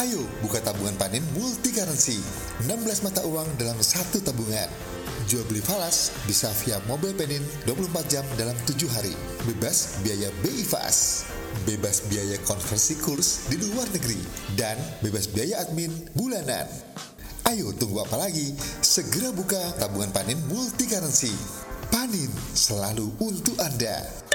Ayo buka tabungan Panin multi currency, 16 mata uang dalam satu tabungan. Jual beli falas bisa via mobile Panin 24 jam dalam 7 hari. Bebas biaya BI Fast, bebas biaya konversi kurs di luar negeri, dan bebas biaya admin bulanan. Ayo tunggu apa lagi? Segera buka tabungan Panin multi currency. Panin selalu untuk Anda.